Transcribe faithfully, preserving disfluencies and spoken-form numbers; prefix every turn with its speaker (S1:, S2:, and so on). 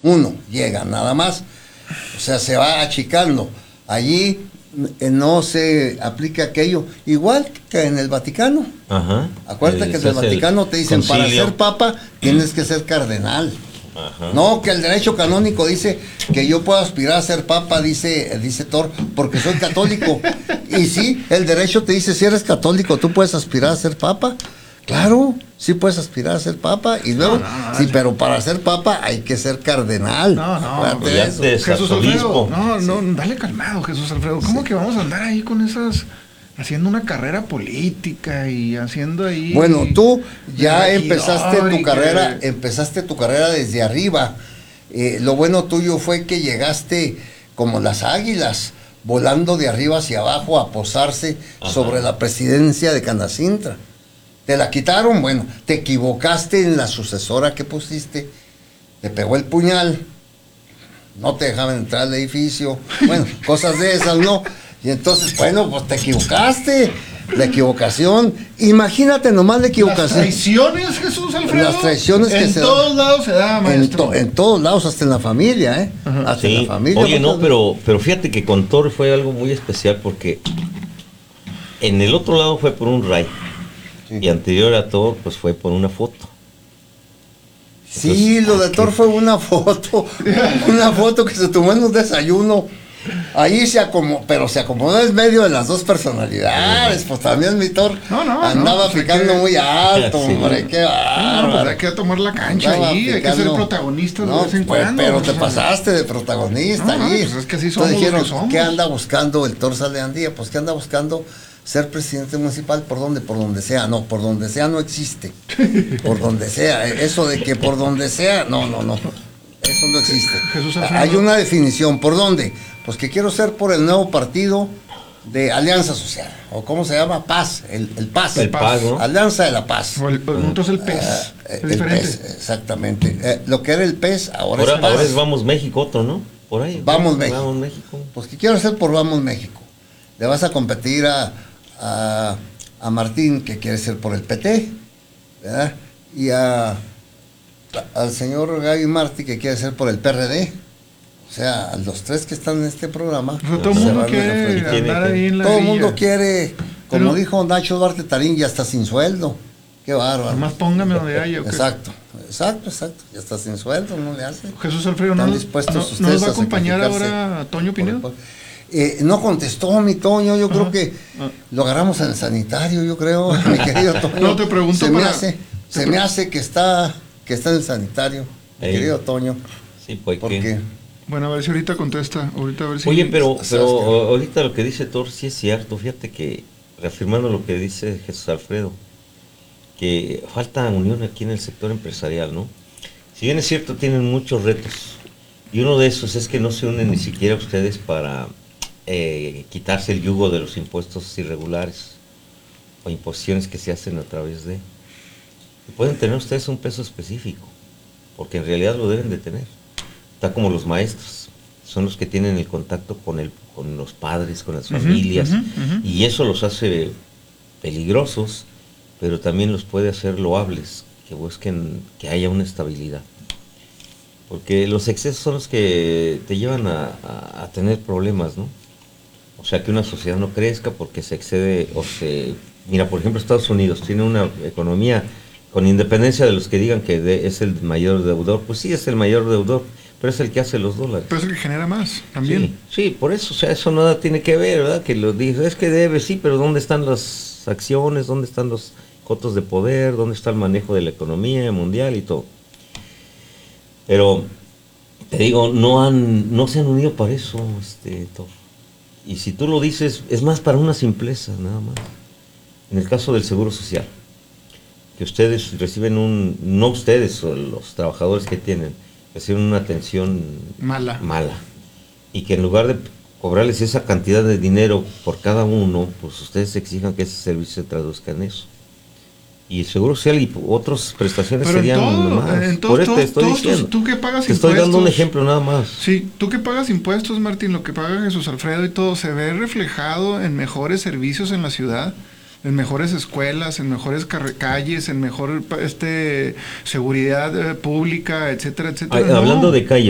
S1: Uno llega, nada más. O sea, se va achicando. Allí eh, no se aplica aquello. Igual que en el Vaticano.
S2: Ajá.
S1: Acuérdate
S2: Eh,
S1: que en
S2: se
S1: el
S2: hace
S1: Vaticano
S2: el
S1: te dicen, para
S2: concilio.
S1: ser papa tienes que ser cardenal.
S2: Ajá.
S1: No, que el derecho canónico dice que yo puedo aspirar a ser papa, dice, dice Thor, porque soy católico. Y sí, el derecho te dice, si eres católico, tú puedes aspirar a ser papa. Claro, sí puedes aspirar a ser papa. Y luego,
S3: no, no, no,
S1: sí,
S3: no.
S1: pero para ser papa hay que ser cardenal.
S3: No, no,
S1: Acuérdate de
S2: ya
S1: eso.
S2: te-
S3: Jesús
S2: arzobispo.
S3: Alfredo, no, no, dale calmado, Jesús Alfredo. ¿Cómo que vamos a andar ahí con esas, haciendo una carrera política y haciendo ahí?
S1: Bueno, tú ya
S3: de
S1: empezaste
S3: regidor
S1: tu
S3: y
S1: carrera,
S3: que-
S1: empezaste tu carrera desde arriba. Eh, lo bueno tuyo fue que llegaste como las águilas, volando de arriba hacia abajo a posarse
S2: Ajá.
S1: sobre la presidencia de Canacintra. Te la quitaron, bueno, te equivocaste en la sucesora que pusiste, te pegó el puñal, no te dejaban entrar al edificio, bueno, cosas de esas, ¿no? Y entonces, bueno, pues te equivocaste, la equivocación, imagínate nomás la
S3: Las
S1: equivocación.
S3: traiciones, Jesús Alfredo.
S1: Las traiciones que
S3: en
S1: se
S3: todos
S1: dan.
S3: lados se da,
S1: En,
S3: maestro.
S1: to- en todos lados, hasta en la familia, ¿eh?
S3: Ajá.
S1: Hasta en
S2: Sí.
S1: la familia.
S2: Oye, no,
S1: muchas
S2: pero, pero fíjate que con Thor fue algo muy especial porque en el otro lado fue por un ray
S1: Sí.
S2: y anterior a Thor pues fue por una foto.
S1: Sí, lo de Thor fue una foto, una foto que se tomó en un desayuno. Ahí se acomodó, pero se acomodó en medio de las dos personalidades, pues también mi Thor
S3: No, no,
S1: andaba
S3: no, pues hay
S1: picando
S3: que-
S1: muy alto,
S2: Sí.
S1: hombre, qué
S3: No, no,
S1: bárbaro.
S3: pues hay que tomar la cancha
S1: Andaba
S3: ahí, hay que ser
S1: picando.
S3: protagonistas
S1: No,
S3: de vez en
S1: pues,
S3: cuando.
S1: pero
S3: o
S1: te
S3: sea,
S1: pasaste de protagonista
S3: No, no,
S1: allí.
S3: pues es que así
S1: Entonces
S3: somos los
S1: dijeron,
S3: que somos.
S1: ¿qué anda buscando el Thor Saleandía? Pues que anda buscando ser presidente municipal. ¿Por dónde? Por donde sea. No, por donde sea no existe. Por donde sea. Eso de que por donde sea, no, no, no. Eso no existe.
S3: Jesús Alfredo.
S1: Hay una definición. ¿Por dónde? Pues que quiero ser por el nuevo partido de Alianza Social. ¿O cómo se llama? Paz. El, el Paz.
S2: El Paz, ¿no?
S1: Alianza de la Paz.
S3: O el, nosotros el pez.
S1: Ah, eh,
S3: es
S1: el
S3: diferente.
S1: pez, exactamente. Eh, lo que era el pez, ahora
S2: Ahora,
S1: es paz.
S2: ahora es Vamos México otro, ¿no? Por ahí.
S1: Vamos México.
S2: Vamos México.
S1: Pues que quiero hacer por Vamos México. Le vas a competir a, a, a Martín, que quiere ser por el P T, ¿verdad? Y a, al señor Gaby Martí, que quiere ser por el P R D. O sea, a los tres que están en este programa.
S3: O sea, todo el
S1: se
S3: mundo
S1: van a
S3: quiere
S1: enfrentar.
S3: andar ahí en la
S1: Todo el
S3: grilla.
S1: mundo quiere, como
S3: Pero-
S1: dijo Nacho Duarte Tarín, ya está sin sueldo. Qué bárbaro.
S3: Nomás póngame donde haya. ¿o qué?
S1: Exacto, exacto, exacto. Ya está sin sueldo, no le hace.
S3: Jesús Alfredo, ¿no,
S1: ¿Están
S3: nos-
S1: dispuestos
S3: no-
S1: ustedes
S3: no nos va a
S1: a
S3: acompañar
S1: sacrificarse
S3: ahora Toño
S1: por el
S3: Pinedo?
S1: pueblo? Eh, no contestó mi Toño, yo creo
S3: Ajá.
S1: que
S3: Ah.
S1: lo agarramos en el sanitario, yo creo, mi querido Toño.
S3: No, te pregunto
S1: se me
S3: para-
S1: hace,
S3: te
S1: se
S3: pre-
S1: me hace que está, que está en el sanitario, mi
S2: Ey.
S1: querido Toño,
S2: Sí, pues
S1: porque
S2: que...
S3: Bueno, a ver si ahorita contesta. Ahorita a ver si.
S2: Oye, pero,
S1: sabes
S2: pero
S1: que-
S2: ahorita lo que dice Thor sí es cierto. Fíjate que, reafirmando lo que dice Jesús Alfredo, que falta unión aquí en el sector empresarial, ¿no? Si bien es cierto, tienen muchos retos. Y uno de esos es que no se unen ni siquiera ustedes para eh, quitarse el yugo de los impuestos irregulares o imposiciones que se hacen a través de... Y pueden tener ustedes un peso específico, porque en realidad lo deben de tener. Está como los maestros, son los que tienen el contacto con, el, con los padres, con las
S3: Ujú,
S2: familias,
S3: ujú, ujú.
S2: y eso los hace peligrosos, pero también los puede hacer loables, que busquen que haya una estabilidad. Porque los excesos son los que te llevan a, a- a tener problemas, ¿no? O sea, que una sociedad no crezca porque se excede o se... Mira, por ejemplo, Estados Unidos tiene una economía, con independencia de los que digan que de- es el mayor deudor, pues sí es el mayor deudor, pero es el que hace los dólares.
S3: Pero es el que genera más también.
S2: Sí, sí, por eso, o sea, eso nada tiene que ver, ¿verdad? Que lo dice, es que debe, sí, pero ¿dónde están las acciones? ¿Dónde están los cotos de poder? ¿Dónde está el manejo de la economía mundial y todo? Pero, te digo, no han, no se han unido para eso, este, Thor. Y si tú lo dices, es más para una simpleza, nada más. En el caso del Seguro Social, que ustedes reciben un, no ustedes, o los trabajadores que tienen, reciben una atención
S3: Mala.
S2: mala. Y que en lugar de cobrarles esa cantidad de dinero por cada uno, pues ustedes exijan que ese servicio se traduzca en eso. Y el Seguro Social y otras prestaciones
S3: Pero en
S2: serían
S3: todo,
S2: más.
S3: en
S2: Por eso
S3: todos,
S2: te estoy
S3: todos,
S2: diciendo.
S3: tú que pagas
S2: Te estoy dando un
S3: impuestos.
S2: ejemplo nada más.
S3: Sí, tú que pagas impuestos, Martín, lo que paga Jesús Alfredo y todo, se ve reflejado en mejores servicios en la ciudad, en mejores escuelas, en mejores carre- calles, en mejor pa- este seguridad eh, pública, etcétera, etcétera.
S2: Ay,
S3: No.
S2: hablando de calles,